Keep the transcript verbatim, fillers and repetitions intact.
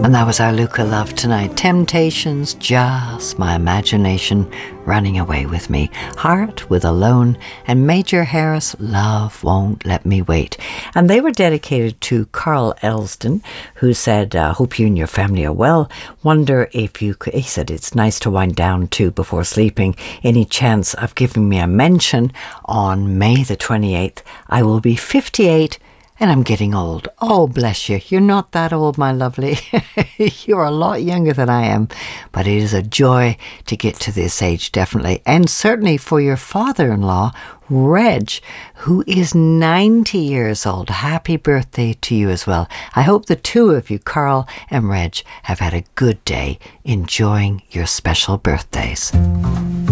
And that was our Luca love tonight. Temptations, just my imagination running away with me. Heart with Alone, and Major Harris, Love Won't Let Me Wait. And they were dedicated to Carl Elston, who said, uh, hope you and your family are well. Wonder if you could, he said, it's nice to wind down too before sleeping. Any chance of giving me a mention on May the twenty-eighth? I will be fifty-eight. And I'm getting old. Oh, bless you. You're not that old, my lovely. You're a lot younger than I am. But it is a joy to get to this age, definitely. And certainly for your father-in-law, Reg, who is ninety years old. Happy birthday to you as well. I hope the two of you, Carl and Reg, have had a good day enjoying your special birthdays.